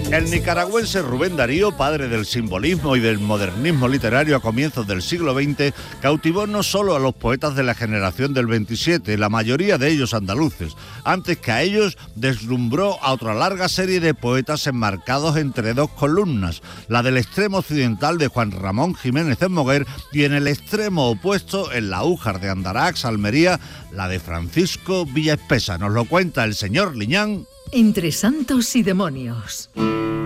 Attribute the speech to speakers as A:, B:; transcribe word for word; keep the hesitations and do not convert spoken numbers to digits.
A: El nicaragüense Rubén Darío, padre del simbolismo y del modernismo literario a comienzos del siglo veinte, cautivó no solo a los poetas de la generación del veintisiete, la mayoría de ellos andaluces. Antes que a ellos, deslumbró a otra larga serie de poetas enmarcados entre dos columnas, la del extremo occidental de Juan Ramón Jiménez Moguer y en el extremo opuesto, en la Újar de Andarax, Almería, la de Francisco Villaespesa. Nos lo cuenta el señor Liñán.
B: Entre santos y demonios.